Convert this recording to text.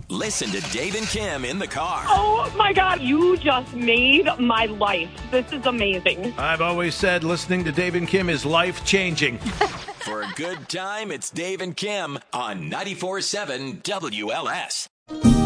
Listen to Dave and Kim in the car. Oh, my God. You just made my life. This is amazing. I've always said listening to Dave and Kim is life-changing. For a good time, it's Dave and Kim on 94.7 WLS.